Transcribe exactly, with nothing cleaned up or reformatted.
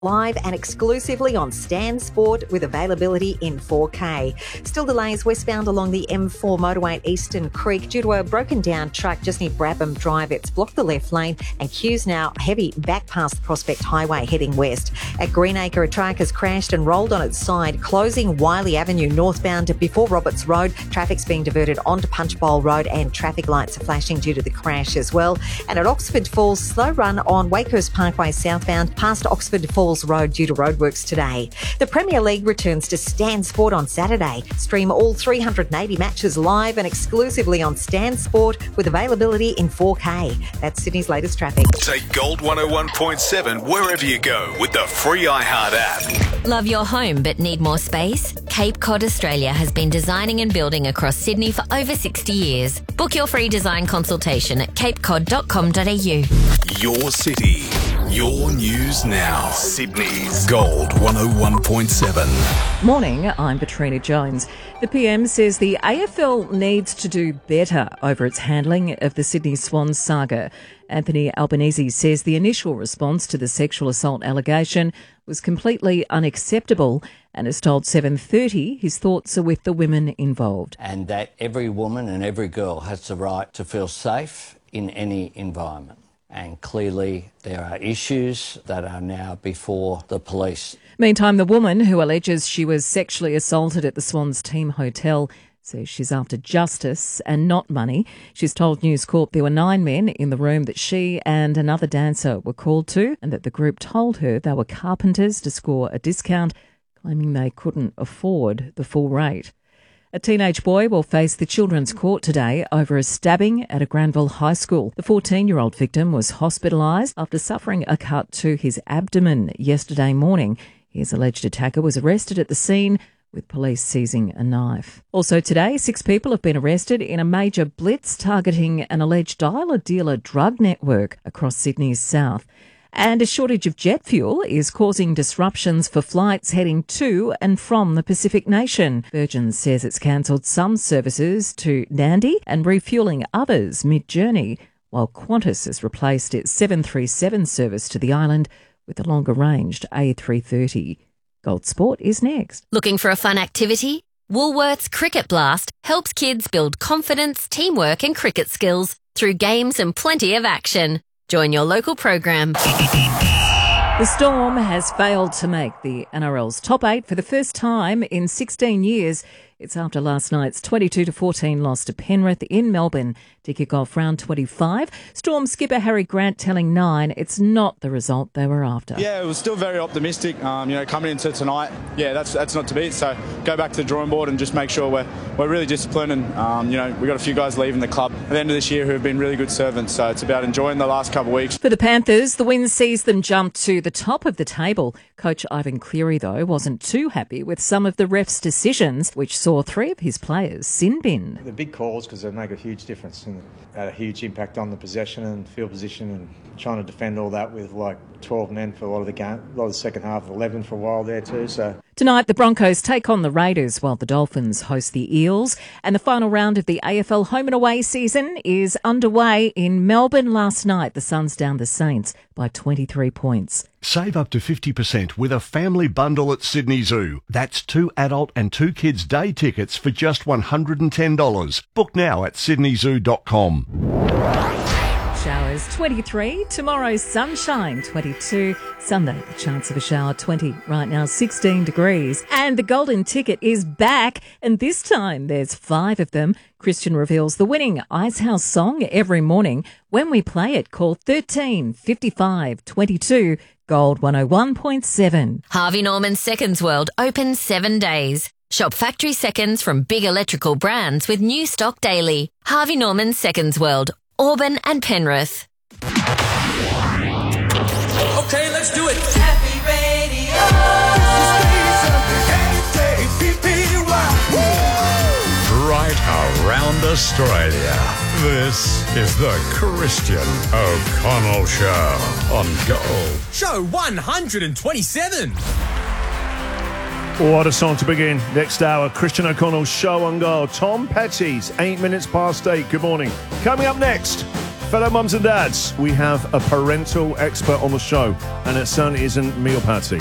Live and exclusively on Stan Sport with availability in four K. Still delays westbound along the M four motorway at Eastern Creek due to a broken down truck just near Brabham Drive. It's blocked the left lane and queues now heavy back past the Prospect Highway heading west. At Greenacre, a truck has crashed and rolled on its side, closing Wiley Avenue northbound before Roberts Road. Traffic's being diverted onto Punchbowl Road and traffic lights are flashing due to the crash as well. And at Oxford Falls, slow run on Wakehurst Parkway southbound past Oxford Falls Road due to roadworks today. The Premier League returns to Stan Sport on Saturday. Stream all three hundred eighty matches live and exclusively on Stan Sport with availability in four K. That's Sydney's latest traffic. Take Gold one oh one point seven wherever you go with the free iHeart app. Love your home but need more space? Cape Cod Australia has been designing and building across Sydney for over sixty years. Book your free design consultation at cape cod dot com dot a u. Your city, your news now. Sydney's Gold one oh one point seven. Morning, I'm Katrina Jones. The P M says the A F L needs to do better over its handling of the Sydney Swans saga. Anthony Albanese says the initial response to the sexual assault allegation was completely unacceptable and has told seven thirty his thoughts are with the women involved. And that every woman and every girl has the right to feel safe in any environment. And clearly there are issues that are now before the police. Meantime, the woman who alleges she was sexually assaulted at the Swans team hotel says she's after justice and not money. She's told News Corp there were nine men in the room that she and another dancer were called to, and that the group told her they were carpenters to score a discount, claiming they couldn't afford the full rate. A teenage boy will face the Children's Court today over a stabbing at a Granville High School. The fourteen-year-old victim was hospitalised after suffering a cut to his abdomen yesterday morning. His alleged attacker was arrested at the scene, with police seizing a knife. Also today, six people have been arrested in a major blitz targeting an alleged dialer-dealer drug network across Sydney's south. And a shortage of jet fuel is causing disruptions for flights heading to and from the Pacific nation. Virgin says it's cancelled some services to Nandi and refuelling others mid-journey, while Qantas has replaced its seven thirty-seven service to the island with a longer-ranged A three thirty. Gold Sport is next. Looking for a fun activity? Woolworths Cricket Blast helps kids build confidence, teamwork and cricket skills through games and plenty of action. Join your local program. The Storm has failed to make the N R L's top eight for the first time in sixteen years. It's after last night's twenty-two to fourteen loss to Penrith in Melbourne to kick off round twenty-five. Storm skipper Harry Grant telling Nine it's not the result they were after. Yeah, it was still very optimistic. Um, you know, coming into tonight, yeah, that's that's not to beat. So go back to the drawing board and just make sure we're we're really disciplined. And um, you know, we got a few guys leaving the club at the end of this year who have been really good servants. So it's about enjoying the last couple of weeks. For the Panthers, the win sees them jump to the top of the table. Coach Ivan Cleary, though, wasn't too happy with some of the refs' decisions, which saw three of his players sin-binned. The big calls, because they make a huge difference and had a huge impact on the possession and field position, and trying to defend all that with like twelve men for a lot of the game, a lot of the second half, eleven for a while there too. So tonight the Broncos take on the Raiders while the Dolphins host the Eels, and the final round of the A F L home and away season is underway in Melbourne. Last night the Suns downed the Saints by twenty-three points. Save up to fifty percent with a family bundle at Sydney Zoo. That's two adult and two kids day tickets for just one hundred ten dollars. Book now at sydney zoo dot com. Showers twenty-three, tomorrow's sunshine twenty-two, Sunday the chance of a shower twenty, right now sixteen degrees. And the golden ticket is back, and this time there's five of them. Christian reveals the winning Icehouse song every morning when we play it. Call thirteen fifty-five twenty-two. Gold one oh one point seven. Harvey Norman Seconds World open seven days. Shop factory seconds from big electrical brands with new stock daily. Harvey Norman Seconds World, Auburn and Penrith. Okay, let's do it. Happy Radio. Right around Australia. This is the Christian O'Connell Show on Gold. Show one hundred twenty-seven. What a song to begin. Next hour, Christian O'Connell's Show on Gold. Tom Petty's eight minutes past eight. Good morning. Coming up next, fellow mums and dads, we have a parental expert on the show, and it certainly isn't me or Patsy.